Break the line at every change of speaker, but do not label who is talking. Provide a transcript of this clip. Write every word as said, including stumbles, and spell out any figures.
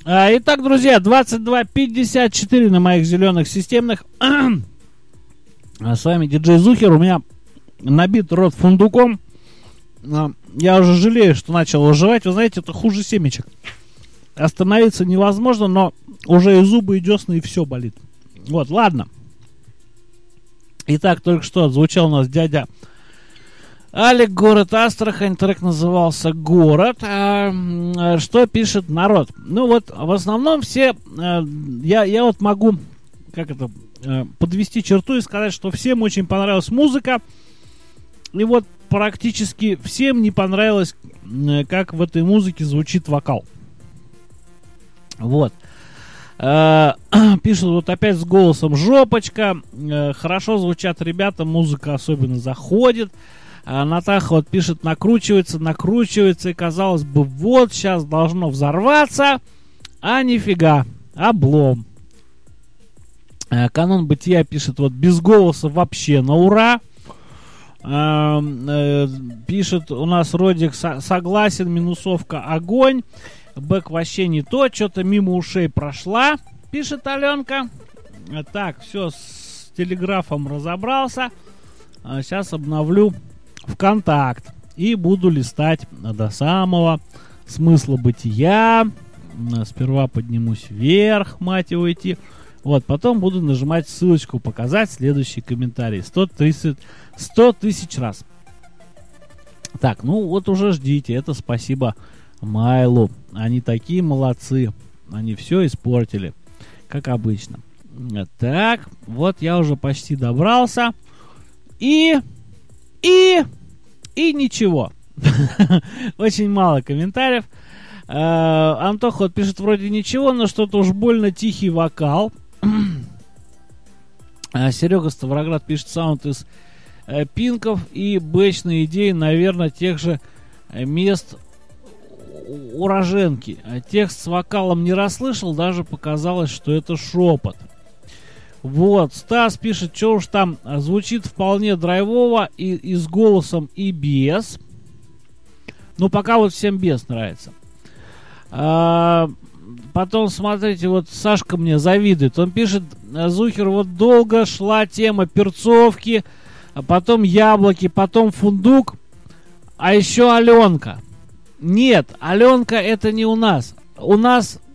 А, итак, друзья, двадцать два пятьдесят четыре на моих зеленых системных. А с вами диджей Зухер. У меня набит рот фундуком. А, я уже жалею, что начал его жевать. Вы знаете, это хуже семечек. Остановиться невозможно, но уже и зубы, и десны, и все болит. Вот, ладно. Итак, только что звучал у нас дядя Алик, город Астрахань, трек назывался «Город». А, что пишет народ? Ну вот, в основном все, а, я, я вот могу, как это, а, подвести черту и сказать, что всем очень понравилась музыка. И вот практически всем не понравилось, как в этой музыке звучит вокал. Вот. А, пишут вот опять с голосом «Жопочка». А, хорошо звучат ребята, музыка особенно заходит. А Натаха вот пишет, накручивается, накручивается, и казалось бы, вот сейчас должно взорваться, а нифига, облом. А, Канон Бытия пишет, вот без голоса вообще на ура. А, э, пишет у нас Родик, со- согласен, минусовка, огонь. Бэк вообще не то, что-то мимо ушей прошла, пишет Аленка. А, так, все, с телеграфом разобрался. А, сейчас обновлю ВКонтакт и буду листать до самого смысла бытия. Сперва поднимусь вверх, мать его, идти. Вот, потом буду нажимать ссылочку, показать следующий комментарий. сто тридцать, сто тысяч раз. Так, ну вот уже ждите. Это спасибо Майлу. Они такие молодцы. Они все испортили, как обычно. Так, вот я уже почти добрался. И... И... И ничего. Очень мало комментариев. Uh, Антоха вот пишет вроде ничего, но что-то уж больно тихий вокал. uh, Серега Ставроград пишет саунд из uh, пинков и бэчные идеи, наверное, тех же uh, мест уроженки. Uh, текст с вокалом не расслышал, даже показалось, что это шепот. Вот, Стас пишет, что уж там, звучит вполне драйвово и, и с голосом, и без. Ну, пока вот всем без нравится. А, потом, смотрите, вот Сашка мне завидует. Он пишет, Зухер, вот долго шла тема перцовки, а потом яблоки, потом фундук, а еще Аленка. Нет, Аленка это не у нас. У нас